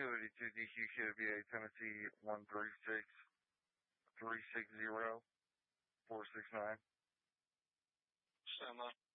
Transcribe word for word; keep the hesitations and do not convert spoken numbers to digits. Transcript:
two eighty-two D Q K B A, Tennessee, one three six, three six zero, four six nine. Stand by.